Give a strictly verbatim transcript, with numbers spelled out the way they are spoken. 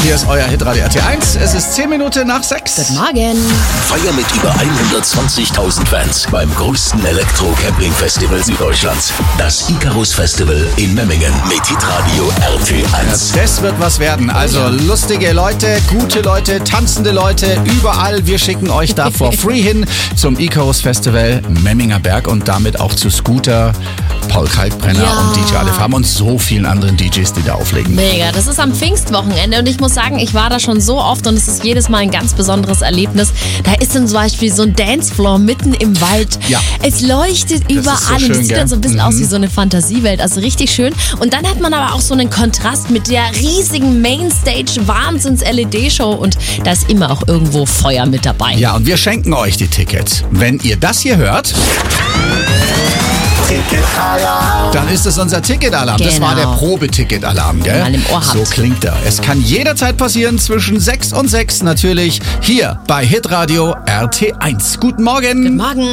Hier ist euer Hitradio R T eins. Es ist zehn Minuten nach sechs. Guten Morgen. Feier mit über hundertzwanzigtausend Fans beim größten Elektro-Camping-Festival Süddeutschlands. Das Icarus Festival in Memmingen mit Hitradio R T eins. Das wird was werden. Also lustige Leute, gute Leute, tanzende Leute, überall. Wir schicken euch da for free hin zum Icarus Festival Memminger Berg und damit auch zu Scooter, Paul Kalkbrenner Ja. und D J Aleph Ham und so vielen anderen D Js, die da auflegen. Mega, das ist am Pfingstwochenende und ich muss sagen, ich war da schon so oft und es ist jedes Mal ein ganz besonderes Erlebnis. Da ist dann zum Beispiel so ein Dancefloor mitten im Wald. Ja. Es leuchtet überall ist so und schön, es sieht gell? dann so ein bisschen Mhm. aus wie so eine Fantasiewelt, also richtig schön. Und dann hat man aber auch so einen Kontrast mit der riesigen Mainstage Wahnsinns-L E D-Show und da ist immer auch irgendwo Feuer mit dabei. Ja, und wir schenken euch die Tickets. Wenn ihr das hier hört, dann ist es unser Ticketalarm. Das Genau. war der Probeticketalarm, gell? Mal im Ohr habt. So klingt er. Es kann jederzeit passieren zwischen sechs und sechs natürlich hier bei Hitradio R T eins. Guten Morgen. Guten Morgen.